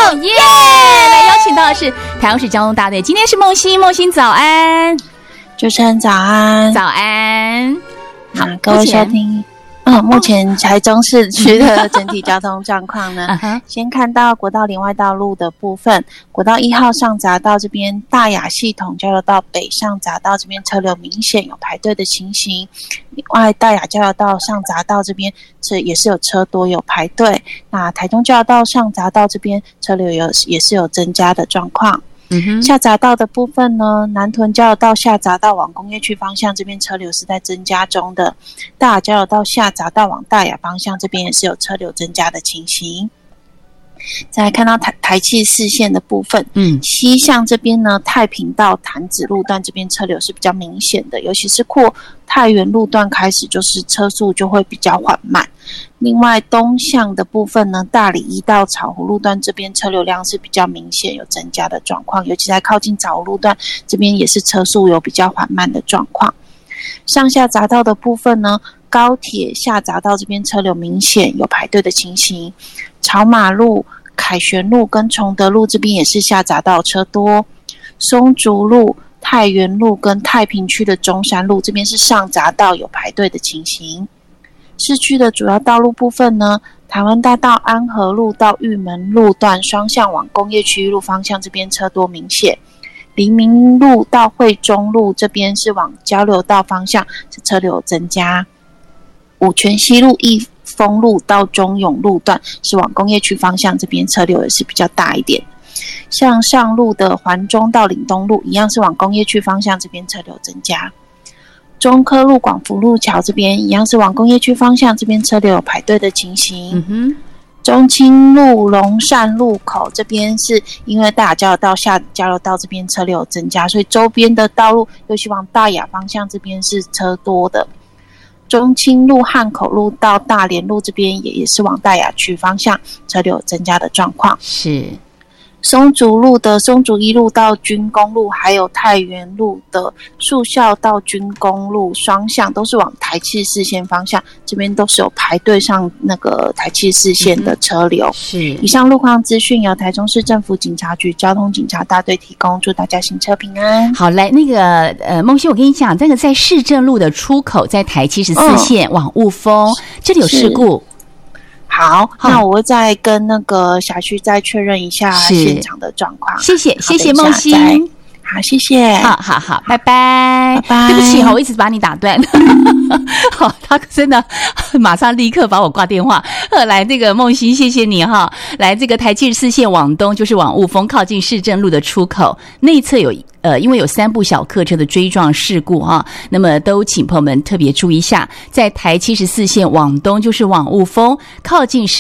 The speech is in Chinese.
耶！来邀请到的是台中市交通大队，今天是梦欣，梦欣早安， 主持人早安， 早安。 好，各位收听。目前台中市区的整体交通状况呢，先看到国道连外道路的部分，国道1号上匝道这边大雅系统交流道北上匝道这边车流明显有排队的情形，另外大雅交流道上匝道这边也是有车多有排队，那台中交流道上匝道这边车流也是有增加的状况。下匝道的部分呢，南屯交流道下匝道往工业区方向这边车流是在增加中的，大雅交流道下匝道往大雅方向这边也是有车流增加的情形。再来看到台七4线的部分，西向这边呢，太平到潭子路段这边车流是比较明显的，尤其是扩太原路段开始，就是车速就会比较缓慢。另外东向的部分呢，大里1到草湖路段这边车流量是比较明显有增加的状况，尤其在靠近草湖路段这边也是车速有比较缓慢的状况。上下匝道的部分呢，高铁下匝道这边车流明显有排队的情形，草马路、凯旋路跟崇德路这边也是下匝道车多，松竹路、太原路跟太平区的中山路这边是上匝道有排队的情形。市区的主要道路部分呢，台湾大道安和路到玉门路段双向往工业区路方向这边车多明显，黎明路到惠中路这边是往交流道方向是车流增加，五权西路益丰路到中永路段是往工业区方向这边车流也是比较大一点，向上路的环中到岭东路一样是往工业区方向这边车流增加，中科路广福路桥这边一样是往工业区方向这边车流有排队的情形，中清路龙善路口这边是因为大雅交流道下交流道这边车流有增加，所以周边的道路尤其往大雅方向这边是车多的，中清路汉口路到大连路这边也是往大雅区方向车流有增加的状况。是松竹路的松竹一路到军工路，还有太原路的树校到军工路双向都是往台七4线方向，这边都是有排队上那个台七4线的车流。是以上路况资讯由台中市政府警察局交通警察大队提供，祝大家行车平安。 好，来那个梦欣，我跟你讲，这个在市政路的出口，在台74线往雾峰，这里有事故。 好，那我会再跟那个辖区再确认一下现场的状况。谢谢梦欣。 好，谢谢。 好，拜拜。对不起，我一直把你打断。好，他真的马上立刻把我挂电话。来，这个梦欣，谢谢你哈。来，这个台74线往东就是往雾峰，靠近市政路的出口内侧有。因为有3部小客车的追撞事故哈，那么都请朋友们特别注意一下，在台74线往东就是往雾峰，靠近市